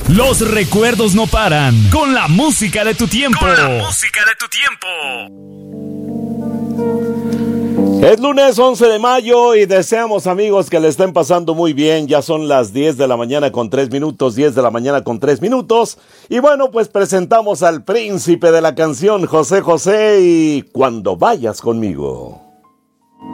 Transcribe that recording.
Los recuerdos no paran. Con la música de tu tiempo. Es lunes 11 de mayo y deseamos, amigos, que le estén pasando muy bien. Ya son las 10 de la mañana con 3 minutos, 10 de la mañana con 3 minutos. Y bueno, pues presentamos al príncipe de la canción, José José, y Cuando vayas conmigo.